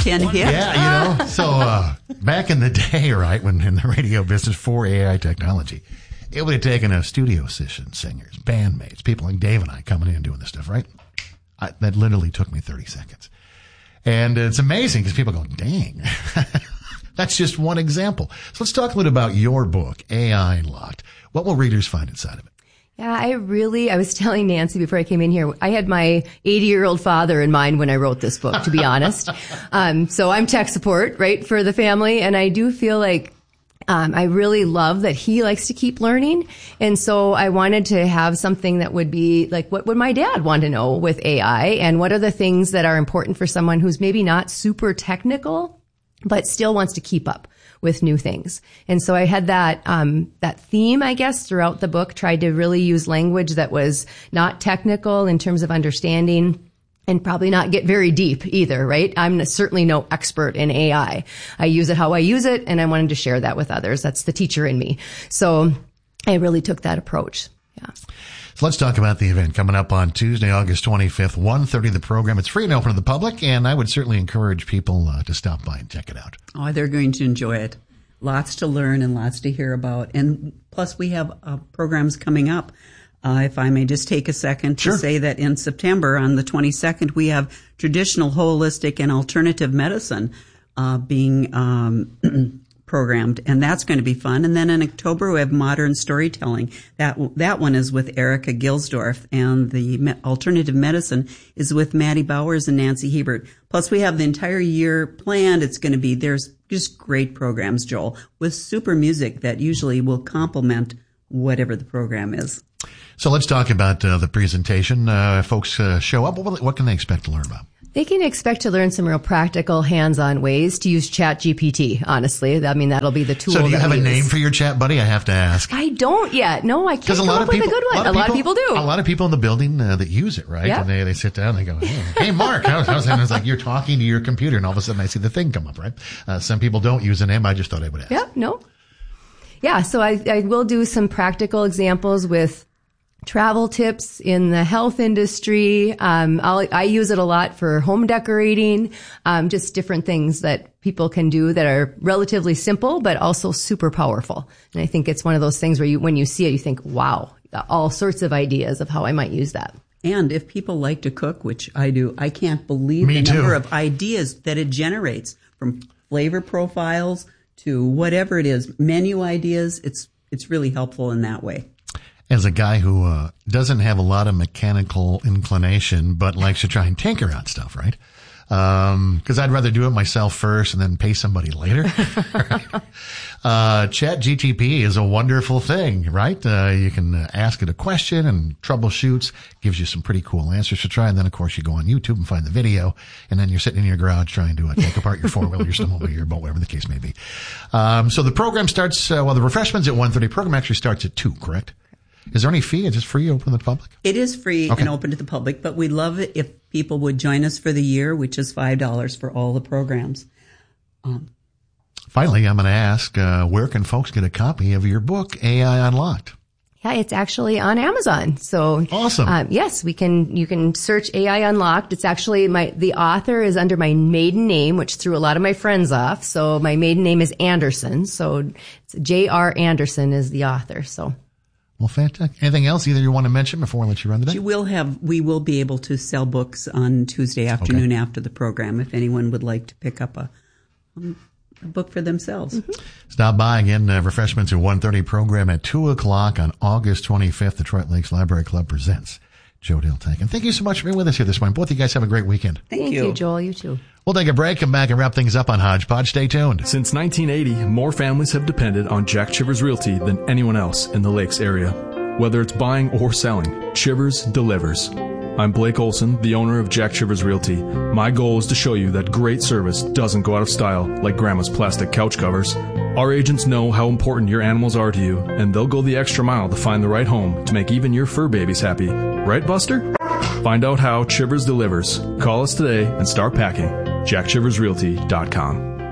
10 hits. Yeah, so back in the day, right, when in the radio business for AI technology, it would have taken a studio session, singers, bandmates, people like Dave and I coming in and doing this stuff, right? That literally took me 30 seconds. And it's amazing because people go, dang. That's just one example. So let's talk a little about your book, AI Unlocked. What will readers find inside of it? Yeah, I was telling Nancy before I came in here, I had my 80-year-old father in mind when I wrote this book, to be honest. So I'm tech support, right, for the family. And I do feel like I really love that he likes to keep learning. And so I wanted to have something that would be like, what would my dad want to know with AI? And what are the things that are important for someone who's maybe not super technical, but still wants to keep up with new things. And so I had that theme, I guess, throughout the book, tried to really use language that was not technical in terms of understanding and probably not get very deep either, right? I'm certainly no expert in AI. I use it how I use it, and I wanted to share that with others. That's the teacher in me. So I really took that approach. Yeah. So let's talk about the event coming up on Tuesday, August 25th, 1:30. The program. It's free and open to the public, and I would certainly encourage people to stop by and check it out. Oh, they're going to enjoy it. Lots to learn and lots to hear about. And plus, we have programs coming up. If I may just take a second to say that in September, on the 22nd, we have traditional, holistic, and alternative medicine being programmed, and that's going to be fun. And then in October, we have modern storytelling. That one is with Erica Gilsdorf, and the alternative medicine is with Maddie Bowers and Nancy Hebert. Plus, we have the entire year planned. There's just great programs, Joel, with super music that usually will complement whatever the program is. So let's talk about the presentation. If folks show up, what can they expect to learn about? They can expect to learn some real practical, hands-on ways to use ChatGPT, honestly. I mean, that'll be the tool. So do you have a name for your chat buddy? I have to ask. I don't yet. No, I can't come up with a good one. A lot of people do. A lot of people in the building that use it, right? Yep. And they sit down and they go, hey Mark, how's that? And it's like you're talking to your computer, and all of a sudden I see the thing come up, right? Some people don't use a name. I just thought I would ask. Yep, no. Yeah, so I will do some practical examples with travel tips in the health industry. I use it a lot for home decorating, just different things that people can do that are relatively simple, but also super powerful. And I think it's one of those things where when you see it, you think, wow, all sorts of ideas of how I might use that. And if people like to cook, which I do, I can't believe the number of ideas that it generates, from flavor profiles to whatever it is, menu ideas. It's really helpful in that way. As a guy who doesn't have a lot of mechanical inclination, but likes to try and tinker on stuff, right? Because I'd rather do it myself first and then pay somebody later. ChatGPT is a wonderful thing, right? You can ask it a question and troubleshoots, gives you some pretty cool answers to try. And then, of course, you go on YouTube and find the video, and then you're sitting in your garage trying to take apart your four-wheeler, your snowmobile, your boat, whatever the case may be. So the program starts, the refreshment's at 1:30. Program actually starts at 2, correct? Is there any fee? Is it free, open to the public? It is free and open to the public, but we'd love it if people would join us for the year, which is $5 for all the programs. Finally, I'm going to ask, where can folks get a copy of your book, AI Unlocked? Yeah, it's actually on Amazon. So awesome. Yes, you can search AI Unlocked. It's actually the author is under my maiden name, which threw a lot of my friends off. So my maiden name is Anderson. So it's J.R. Anderson is the author. So. Well, fantastic. Anything else either you want to mention before I let you run the day? We will be able to sell books on Tuesday afternoon after the program if anyone would like to pick up a book for themselves. Mm-hmm. Stop by again. Refreshments at 1:30, program at 2:00 on August 25th. Detroit Lakes Library Club presents Joe Dale Tank. And thank you so much for being with us here this morning. Both of you guys have a great weekend. Thank you, Joel. You too. We'll take a break, come back and wrap things up on Hodgepodge. Stay tuned. Since 1980, more families have depended on Jack Chivers Realty than anyone else in the Lakes area. Whether it's buying or selling, Chivers delivers. I'm Blake Olson, the owner of Jack Chivers Realty. My goal is to show you that great service doesn't go out of style like Grandma's plastic couch covers. Our agents know how important your animals are to you, and they'll go the extra mile to find the right home to make even your fur babies happy. Right, Buster? Find out how Chivers delivers. Call us today and start packing. JackChiversRealty.com.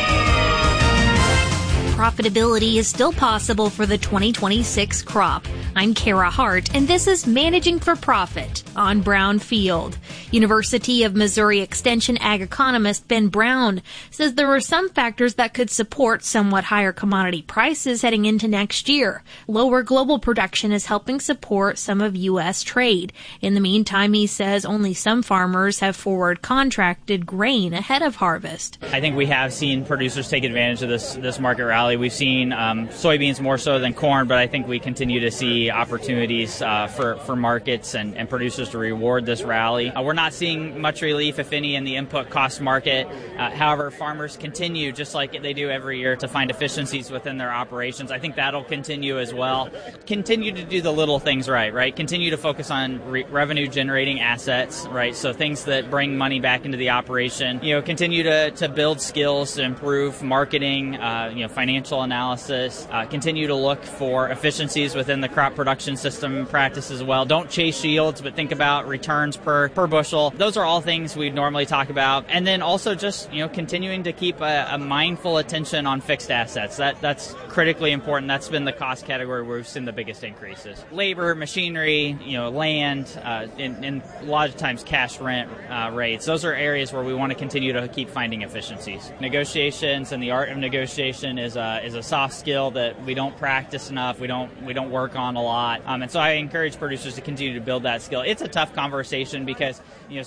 Profitability is still possible for the 2026 crop. I'm Kara Hart, and this is Managing for Profit on Brown Field. University of Missouri Extension ag economist Ben Brown says there are some factors that could support somewhat higher commodity prices heading into next year. Lower global production is helping support some of U.S. trade. In the meantime, he says only some farmers have forward contracted grain ahead of harvest. I think we have seen producers take advantage of this market rally. We've seen soybeans more so than corn, but I think we continue to see opportunities for markets and producers to reward this rally. We're not seeing much relief, if any, in the input cost market. However, farmers continue, just like they do every year, to find efficiencies within their operations. I think that'll continue as well. Continue to do the little things right? Continue to focus on revenue-generating assets, right? So things that bring money back into the operation. Continue to build skills to improve marketing, financial analysis. Continue to look for efficiencies within the crop production system practice as well. Don't chase yields, but think about returns per bushel. Those are all things we'd normally talk about. And then also just, continuing to keep a mindful attention on fixed assets. That's critically important. That's been the cost category where we've seen the biggest increases. Labor, machinery, land, and a lot of times cash rent rates. Those are areas where we want to continue to keep finding efficiencies. Negotiations and the art of negotiation is a soft skill that we don't practice enough. We don't work on a lot. And so I encourage producers to continue to build that skill. It's a tough conversation because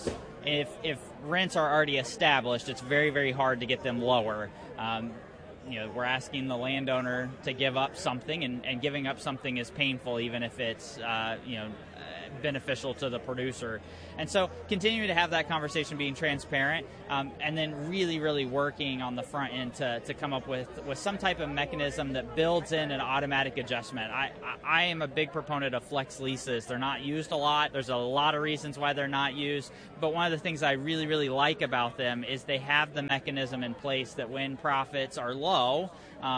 if rents are already established, it's very, very hard to get them lower. We're asking the landowner to give up something, and giving up something is painful, even if it's beneficial to the producer. And so continuing to have that conversation, being transparent, and then really, really working on the front end to come up with some type of mechanism that builds in an automatic adjustment. I am a big proponent of flex leases. They're not used a lot. There's a lot of reasons why they're not used, but one of the things I really, really like about them is they have the mechanism in place that when profits are low,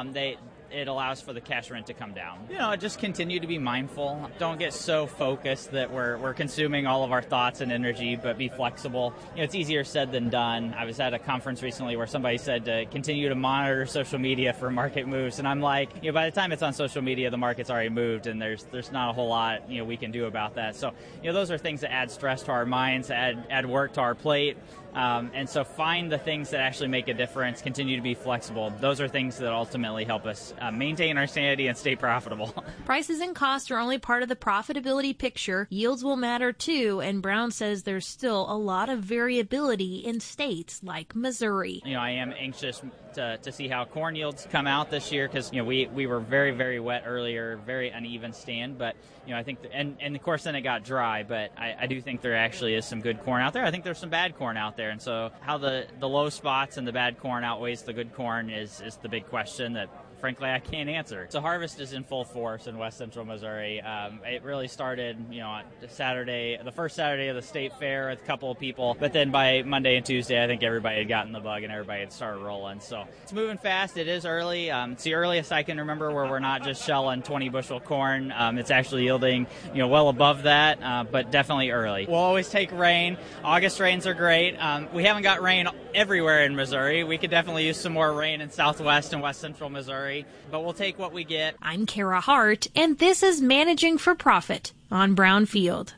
it allows for the cash rent to come down. Just continue to be mindful. Don't get so focused that we're consuming all of our thoughts and energy, but be flexible. It's easier said than done. I was at a conference recently where somebody said to continue to monitor social media for market moves, and I'm like, by the time it's on social media, the market's already moved, and there's not a whole lot we can do about that. So those are things that add stress to our minds, add work to our plate. And so find the things that actually make a difference, continue to be flexible. Those are things that ultimately help us maintain our sanity and stay profitable. Prices and costs are only part of the profitability picture. Yields will matter too, and Brown says there's still a lot of variability in states like Missouri. I am anxious to see how corn yields come out this year because we were very, very wet earlier, very uneven stand, but I think and of course then it got dry, but I do think there actually is some good corn out there. I think there's some bad corn out there, and so how the low spots and the bad corn outweighs the good corn is the big question that frankly I can't answer. So harvest is in full force in west central Missouri. It really started on Saturday, the first Saturday of the state fair with a couple of people, but then by Monday and Tuesday I think everybody had gotten the bug and everybody had started rolling. So it's moving fast. It is early. It's the earliest I can remember where we're not just shelling 20 bushel corn. It's actually yielding well above that, but definitely early. We'll always take rain. August rains are great. We haven't got rain everywhere in Missouri. We could definitely use some more rain in southwest and west central Missouri, but we'll take what we get. I'm Kara Hart, and this is Managing for Profit on Brown Field.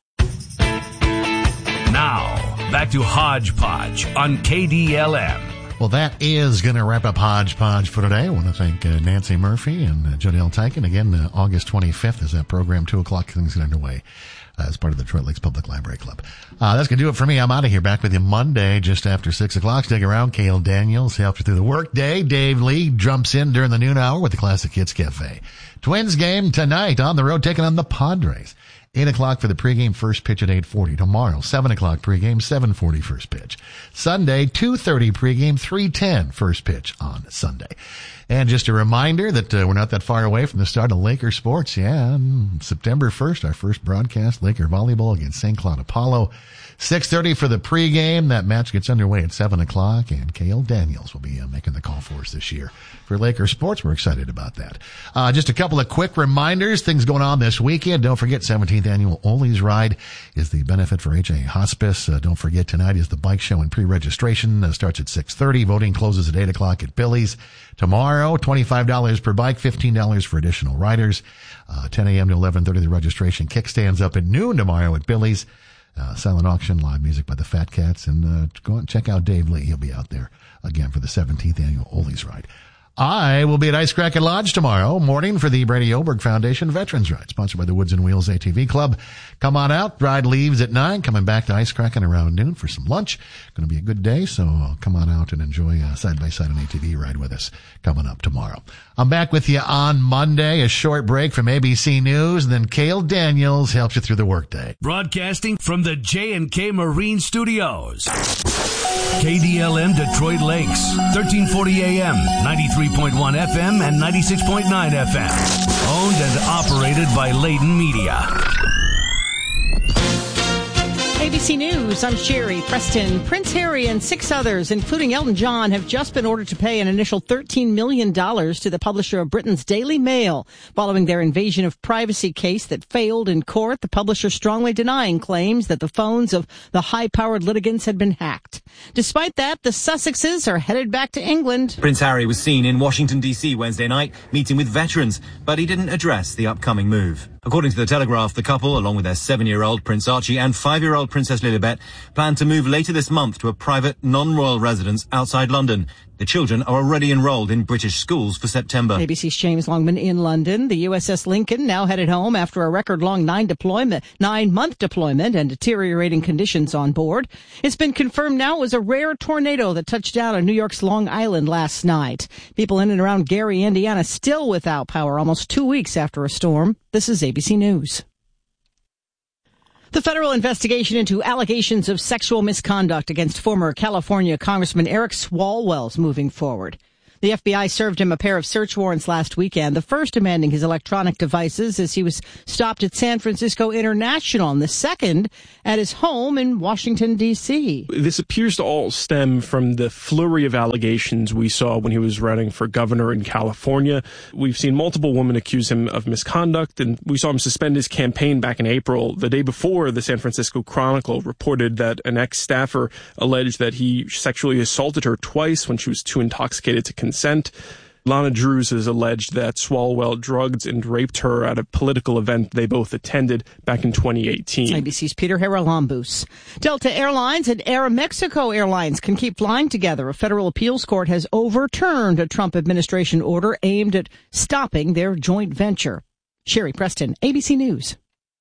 Now, back to Hodgepodge on KDLM. Well, that is going to wrap up Hodgepodge for today. I want to thank Nancy Murphy and Jodelle Teichen. Again, August 25th is that program, 2 o'clock, things get underway as part of the Detroit Lakes Public Library Club. That's going to do it for me. I'm out of here. Back with you Monday just after 6 o'clock. Stick around. Cale Daniels helps you through the work day. Dave Lee jumps in during the noon hour with the Classic Hits Cafe. Twins game tonight on the road taking on the Padres. 8 o'clock for the pregame, first pitch at 8:40. Tomorrow, 7 o'clock pregame, 7:40 first pitch. Sunday, 2:30 pregame, 3:10 first pitch on Sunday. And just a reminder that we're not that far away from the start of Laker sports. Yeah, September 1st, our first broadcast, Laker volleyball against St. Cloud Apollo. 6:30 for the pregame. That match gets underway at 7 o'clock, and Cale Daniels will be making the call for us this year for Laker Sports. We're excited about that. Just a couple of quick reminders, things going on this weekend. Don't forget, 17th Annual Ollie's Ride is the benefit for HA Hospice. Don't forget, tonight is the bike show and pre-registration. Starts at 6:30. Voting closes at 8 o'clock at Billy's. Tomorrow, $25 per bike, $15 for additional riders. 10 a.m. to 11:30, the registration kickstands up at noon tomorrow at Billy's. Silent auction, live music by the Fat Cats, and go and check out Dave Lee. He'll be out there again for the 17th Annual Ollie's Ride. I will be at Icecracker Lodge tomorrow morning for the Brady Oberg Foundation Veterans Ride, sponsored by the Woods and Wheels ATV Club. Come on out. Ride leaves at 9. Coming back to Icecracker around noon for some lunch. Going to be a good day, so come on out and enjoy a side-by-side an ATV ride with us coming up tomorrow. I'm back with you on Monday. A short break from ABC News, and then Cale Daniels helps you through the workday. Broadcasting from the J&K Marine Studios. KDLM Detroit Lakes, 1340 AM, 93.1 FM, and 96.9 FM. Owned and operated by Layton Media. ABC News, I'm Sherry Preston. Prince Harry and 6 others, including Elton John, have just been ordered to pay an initial $13 million to the publisher of Britain's Daily Mail, following their invasion of privacy case that failed in court, the publisher strongly denying claims that the phones of the high-powered litigants had been hacked. Despite that, the Sussexes are headed back to England. Prince Harry was seen in Washington, D.C. Wednesday night, meeting with veterans, but he didn't address the upcoming move. According to The Telegraph, the couple, along with their 7-year-old Prince Archie and 5-year-old Princess Lilibet, plan to move later this month to a private, non-royal residence outside London. The children are already enrolled in British schools for September. ABC's James Longman in London. The USS Lincoln now headed home after a record-long 9-month deployment and deteriorating conditions on board. It's been confirmed now it was a rare tornado that touched down on New York's Long Island last night. People in and around Gary, Indiana, still without power almost 2 weeks after a storm. This is ABC News. The federal investigation into allegations of sexual misconduct against former California Congressman Eric Swalwell is moving forward. The FBI served him a pair of search warrants last weekend, the first demanding his electronic devices as he was stopped at San Francisco International, and the second at his home in Washington, D.C. This appears to all stem from the flurry of allegations we saw when he was running for governor in California. We've seen multiple women accuse him of misconduct, and we saw him suspend his campaign back in April, the day before the San Francisco Chronicle reported that an ex-staffer alleged that he sexually assaulted her twice when she was too intoxicated to consent. Lana Drews has alleged that Swalwell drugged and raped her at a political event they both attended back in 2018. ABC's Peter Haralambous. Delta Airlines and Aeromexico Airlines can keep flying together. A federal appeals court has overturned a Trump administration order aimed at stopping their joint venture. Sherry Preston, ABC News.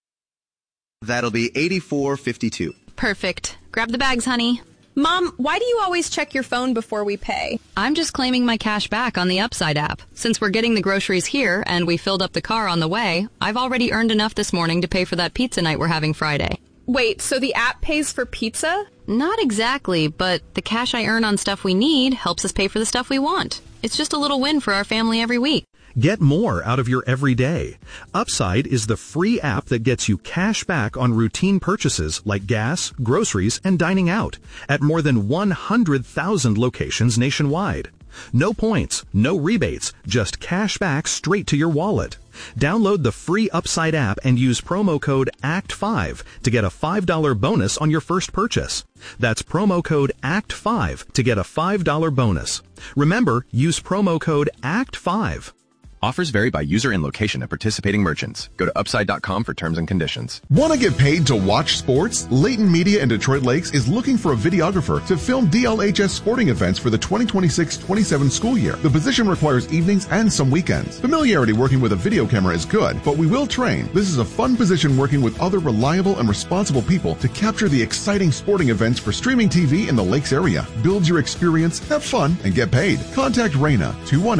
That'll be $84.52. Perfect. Grab the bags, honey. Mom, why do you always check your phone before we pay? I'm just claiming my cash back on the Upside app. Since we're getting the groceries here and we filled up the car on the way, I've already earned enough this morning to pay for that pizza night we're having Friday. Wait, so the app pays for pizza? Not exactly, but the cash I earn on stuff we need helps us pay for the stuff we want. It's just a little win for our family every week. Get more out of your everyday. Upside is the free app that gets you cash back on routine purchases like gas, groceries, and dining out at more than 100,000 locations nationwide. No points, no rebates, just cash back straight to your wallet. Download the free Upside app and use promo code ACT5 to get a $5 bonus on your first purchase. That's promo code ACT5 to get a $5 bonus. Remember, use promo code ACT5. Offers vary by user and location at participating merchants. Go to upside.com for terms and conditions. Want to get paid to watch sports? Layton Media in Detroit Lakes is looking for a videographer to film DLHS sporting events for the 2026-27 school year. The position requires evenings and some weekends. Familiarity working with a video camera is good, but we will train. This is a fun position working with other reliable and responsible people to capture the exciting sporting events for streaming TV in the Lakes area. Build your experience, have fun, and get paid. Contact Raina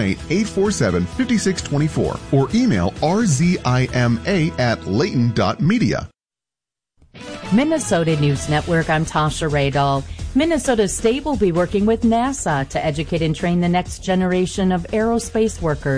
218-847-5624 or email rzima@layton.media. Minnesota News Network, I'm Tasha Radall. Minnesota State will be working with NASA to educate and train the next generation of aerospace workers.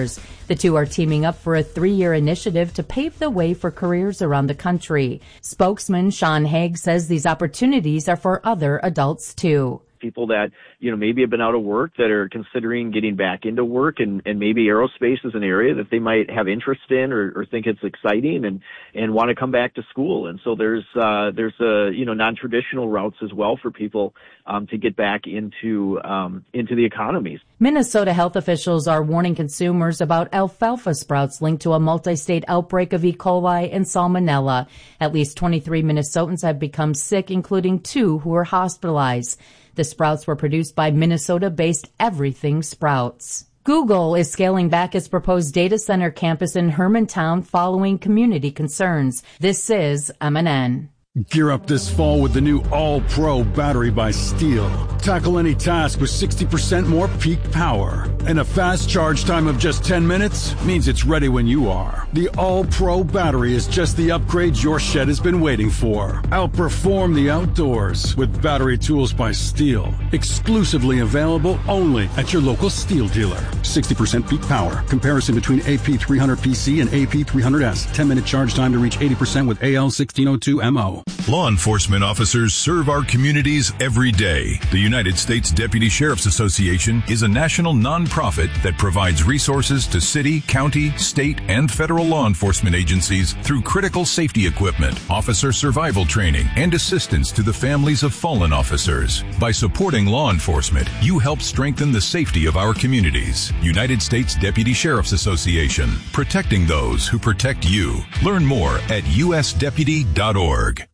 The two are teaming up for a 3-year initiative to pave the way for careers around the country. Spokesman Sean Haig says these opportunities are for other adults too. People that, maybe have been out of work that are considering getting back into work, and maybe aerospace is an area that they might have interest in or think it's exciting and want to come back to school. And so there's non-traditional routes as well for people to get back into the economies. Minnesota health officials are warning consumers about alfalfa sprouts linked to a multi-state outbreak of E. coli and salmonella. At least 23 Minnesotans have become sick, including 2 who were hospitalized. The sprouts were produced by Minnesota-based Everything Sprouts. Google is scaling back its proposed data center campus in Hermantown following community concerns. This is MNN. Gear up this fall with the new All-Pro battery by Steel. Tackle any task with 60% more peak power. And a fast charge time of just 10 minutes means it's ready when you are. The All-Pro battery is just the upgrade your shed has been waiting for. Outperform the outdoors with battery tools by Steel. Exclusively available only at your local Steel dealer. 60% peak power. Comparison between AP300PC and AP300S. 10-minute charge time to reach 80% with AL1602MO. Law enforcement officers serve our communities every day. The United States Deputy Sheriff's Association is a national nonprofit that provides resources to city, county, state, and federal law enforcement agencies through critical safety equipment, officer survival training, and assistance to the families of fallen officers. By supporting law enforcement, you help strengthen the safety of our communities. United States Deputy Sheriff's Association, protecting those who protect you. Learn more at usdeputy.org.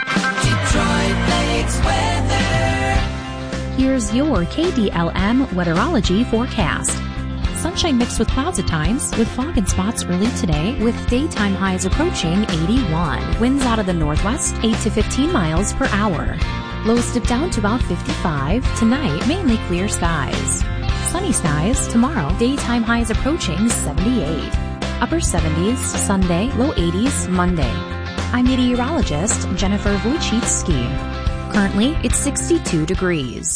Here's your KDLM Weatherology forecast. Sunshine mixed with clouds at times, with fog and spots early today, with daytime highs approaching 81. Winds out of the northwest, 8 to 15 miles per hour. Lows dip down to about 55. Tonight, mainly clear skies. Sunny skies tomorrow, daytime highs approaching 78. Upper 70s Sunday, low 80s Monday. I'm meteorologist Jennifer Wojcicki. Currently, it's 62 degrees.